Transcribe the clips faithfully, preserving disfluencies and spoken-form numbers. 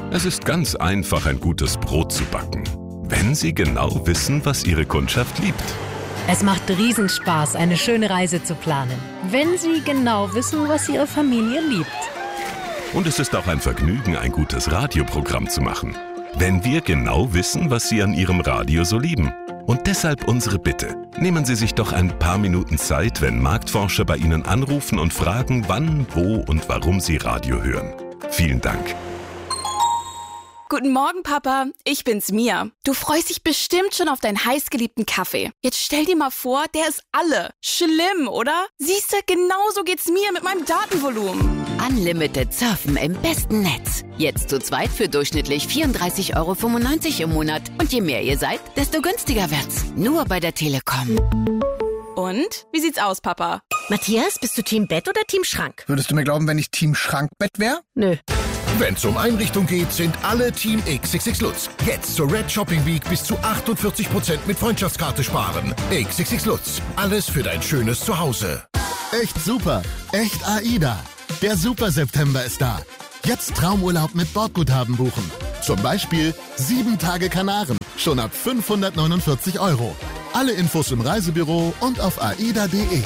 Es ist ganz einfach, ein gutes Brot zu backen, wenn Sie genau wissen, was Ihre Kundschaft liebt. Es macht Riesenspaß, eine schöne Reise zu planen, wenn Sie genau wissen, was Ihre Familie liebt. Und es ist auch ein Vergnügen, ein gutes Radioprogramm zu machen, wenn wir genau wissen, was Sie an Ihrem Radio so lieben. Und deshalb unsere Bitte. Nehmen Sie sich doch ein paar Minuten Zeit, wenn Marktforscher bei Ihnen anrufen und fragen, wann, wo und warum Sie Radio hören. Vielen Dank. Guten Morgen, Papa. Ich bin's, Mia. Du freust dich bestimmt schon auf deinen heißgeliebten Kaffee. Jetzt stell dir mal vor, der ist alle. Schlimm, oder? Siehste, genauso geht's mir mit meinem Datenvolumen. Unlimited Surfen im besten Netz. Jetzt zu zweit für durchschnittlich vierunddreißig Euro fünfundneunzig im Monat. Und je mehr ihr seid, desto günstiger wird's. Nur bei der Telekom. Und? Wie sieht's aus, Papa? Matthias, bist du Team Bett oder Team Schrank? Würdest du mir glauben, wenn ich Team Schrankbett wäre? Nö. Wenn's um Einrichtung geht, sind alle Team X X X Lutz. Jetzt zur Red Shopping Week bis zu achtundvierzig Prozent mit Freundschaftskarte sparen. X X X Lutz. Alles für dein schönes Zuhause. Echt super. Echt AIDA. Der Super September ist da. Jetzt Traumurlaub mit Bordguthaben buchen. Zum Beispiel sieben Tage Kanaren. Schon ab fünfhundertneunundvierzig Euro. Alle Infos im Reisebüro und auf aida punkt de.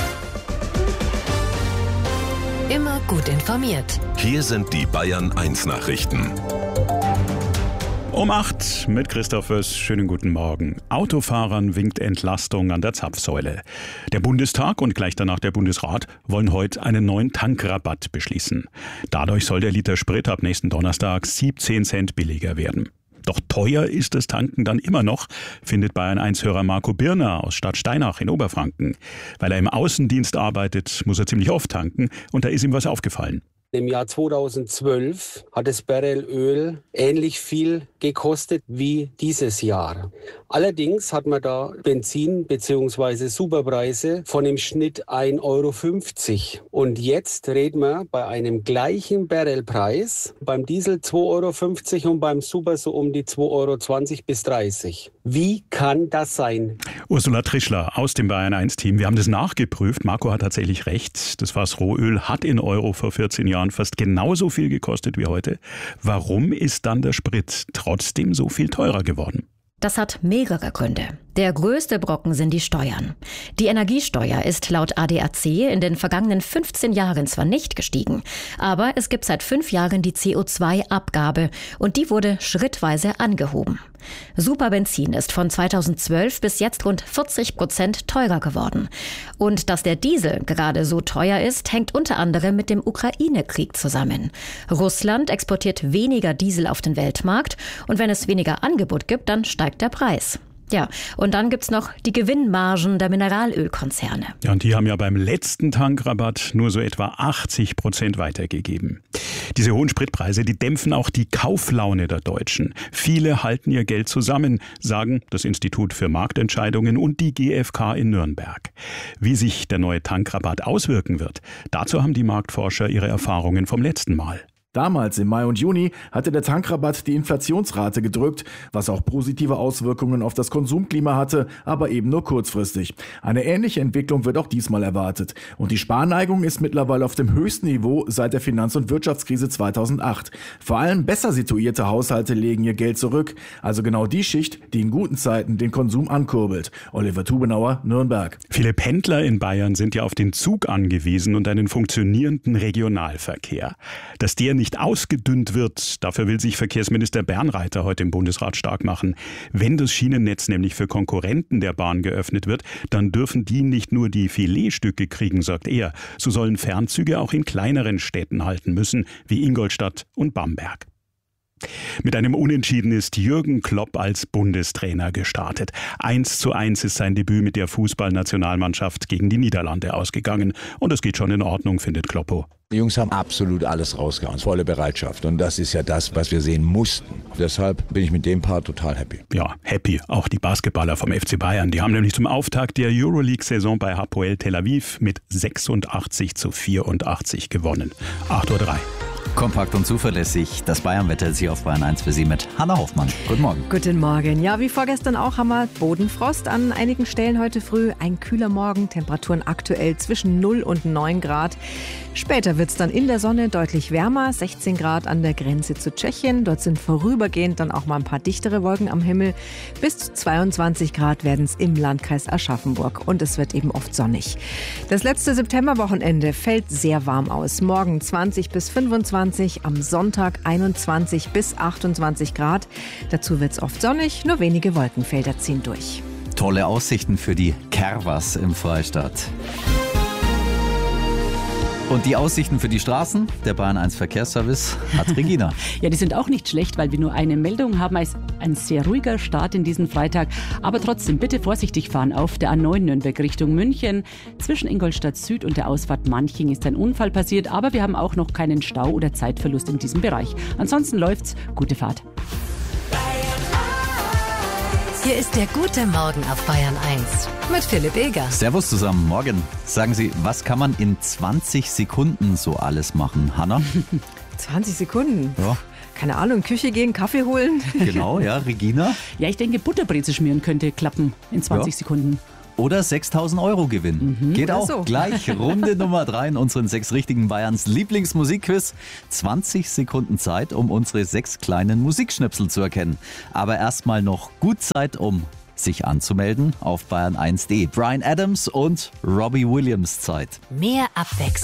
Immer gut informiert. Hier sind die Bayern eins Nachrichten. Um acht mit Christoph Föß. Schönen guten Morgen. Autofahrern winkt Entlastung an der Zapfsäule. Der Bundestag und gleich danach der Bundesrat wollen heute einen neuen Tankrabatt beschließen. Dadurch soll der Liter Sprit ab nächsten Donnerstag siebzehn Cent billiger werden. Doch teuer ist das Tanken dann immer noch, findet Bayern eins Hörer Marco Birner aus Stadtsteinach in Oberfranken. Weil er im Außendienst arbeitet, muss er ziemlich oft tanken und da ist ihm was aufgefallen. Im Jahr zweitausendzwölf hat das Barrel Öl ähnlich viel gekostet wie dieses Jahr. Allerdings hat man da Benzin bzw. Superpreise von im Schnitt ein Euro fünfzig. Und jetzt reden wir bei einem gleichen Barrelpreis, beim Diesel zwei Euro fünfzig und beim Super so um die zwei Euro zwanzig bis dreißig. Wie kann das sein? Ursula Trischler aus dem Bayern eins Team. Wir haben das nachgeprüft. Marco hat tatsächlich recht. Das Fass Rohöl hat in Euro vor vierzehn Jahren fast genauso viel gekostet wie heute. Warum ist dann der Sprit trotzdem so viel teurer geworden? Das hat mehrere Gründe. Der größte Brocken sind die Steuern. Die Energiesteuer ist laut A D A C in den vergangenen fünfzehn Jahren zwar nicht gestiegen, aber es gibt seit fünf Jahren die C O zwei Abgabe und die wurde schrittweise angehoben. Superbenzin ist von zweitausendzwölf bis jetzt rund vierzig Prozent teurer geworden. Und dass der Diesel gerade so teuer ist, hängt unter anderem mit dem Ukraine-Krieg zusammen. Russland exportiert weniger Diesel auf den Weltmarkt und wenn es weniger Angebot gibt, dann steigt der Preis. Ja, und dann gibt's noch die Gewinnmargen der Mineralölkonzerne. Ja, und die haben ja beim letzten Tankrabatt nur so etwa achtzig Prozent weitergegeben. Diese hohen Spritpreise, die dämpfen auch die Kauflaune der Deutschen. Viele halten ihr Geld zusammen, sagen das Institut für Marktentscheidungen und die G f K in Nürnberg. Wie sich der neue Tankrabatt auswirken wird, dazu haben die Marktforscher ihre Erfahrungen vom letzten Mal. Damals im Mai und Juni hatte der Tankrabatt die Inflationsrate gedrückt, was auch positive Auswirkungen auf das Konsumklima hatte, aber eben nur kurzfristig. Eine ähnliche Entwicklung wird auch diesmal erwartet. Und die Sparneigung ist mittlerweile auf dem höchsten Niveau seit der Finanz- und Wirtschaftskrise zweitausendacht. Vor allem besser situierte Haushalte legen ihr Geld zurück, also genau die Schicht, die in guten Zeiten den Konsum ankurbelt. Oliver Tubenauer, Nürnberg. Viele Pendler in Bayern sind ja auf den Zug angewiesen und einen funktionierenden Regionalverkehr. Dass der nicht ausgedünnt wird, dafür will sich Verkehrsminister Bernreiter heute im Bundesrat stark machen. Wenn das Schienennetz nämlich für Konkurrenten der Bahn geöffnet wird, dann dürfen die nicht nur die Filetstücke kriegen, sagt er. So sollen Fernzüge auch in kleineren Städten halten müssen, wie Ingolstadt und Bamberg. Mit einem Unentschieden ist Jürgen Klopp als Bundestrainer gestartet. eins zu eins ist sein Debüt mit der Fußballnationalmannschaft gegen die Niederlande ausgegangen. Und es geht schon in Ordnung, findet Kloppo. Die Jungs haben absolut alles rausgehauen, volle Bereitschaft. Und das ist ja das, was wir sehen mussten. Deshalb bin ich mit dem Part total happy. Ja, happy. Auch die Basketballer vom F C Bayern. Die haben nämlich zum Auftakt der Euroleague-Saison bei Hapoel Tel Aviv mit sechsundachtzig zu vierundachtzig gewonnen. acht Uhr drei. Kompakt und zuverlässig. Das Bayernwetter ist hier auf Bayern eins für Sie mit Hanna Hoffmann. Guten Morgen. Guten Morgen. Ja, wie vorgestern auch haben wir Bodenfrost an einigen Stellen heute früh. Ein kühler Morgen, Temperaturen aktuell zwischen null und neun Grad. Später wird es dann in der Sonne deutlich wärmer, sechzehn Grad an der Grenze zu Tschechien. Dort sind vorübergehend dann auch mal ein paar dichtere Wolken am Himmel. Bis zu zweiundzwanzig Grad werden es im Landkreis Aschaffenburg und es wird eben oft sonnig. Das letzte Septemberwochenende fällt sehr warm aus. Morgen zwanzig bis fünfundzwanzig, am Sonntag einundzwanzig bis achtundzwanzig Grad. Dazu wird es oft sonnig, nur wenige Wolkenfelder ziehen durch. Tolle Aussichten für die Kerwas im Freistaat. Und die Aussichten für die Straßen, der Bayern eins Verkehrsservice hat Regina. Ja, die sind auch nicht schlecht, weil wir nur eine Meldung haben. Es ist ein sehr ruhiger Start in diesen Freitag. Aber trotzdem bitte vorsichtig fahren auf der A neun Nürnberg Richtung München. Zwischen Ingolstadt Süd und der Ausfahrt Manching ist ein Unfall passiert. Aber wir haben auch noch keinen Stau oder Zeitverlust in diesem Bereich. Ansonsten läuft's. Gute Fahrt. Hier ist der gute Morgen auf Bayern eins mit Philipp Eger. Servus zusammen, morgen. Sagen Sie, was kann man in zwanzig Sekunden so alles machen, Hanna? zwanzig Sekunden? Ja. Keine Ahnung, Küche gehen, Kaffee holen. Genau, ja, Regina? Ja, ich denke, Butterbreze schmieren könnte klappen in zwanzig ja. Sekunden. Oder sechstausend Euro gewinnen. Mhm. Geht auch so. Gleich Runde Nummer drei in unseren sechs richtigen Bayerns Lieblingsmusikquiz. zwanzig Sekunden Zeit, um unsere sechs kleinen Musikschnipsel zu erkennen. Aber erstmal noch gut Zeit, um sich anzumelden auf bayern eins punkt de. Bryan Adams und Robbie Williams Zeit. Mehr Abwechslung.